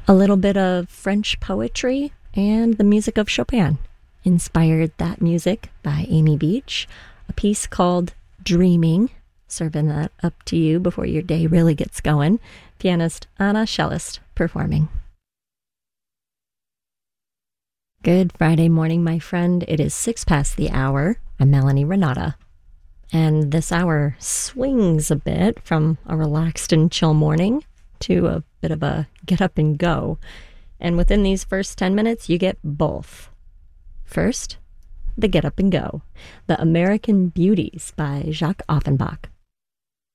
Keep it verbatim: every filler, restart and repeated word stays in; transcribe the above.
A little bit of French poetry and the music of Chopin inspired that music by Amy Beach, a piece called Dreaming, serving that up to you before your day really gets going. Pianist Anna Cellist performing. Good Friday morning, my friend. It is six past the hour. I'm Melanie Renata. And this hour swings a bit from a relaxed and chill morning to a bit of a get up and go. And within these first ten minutes, you get both. First, the get up and go. The American Beauties by Jacques Offenbach.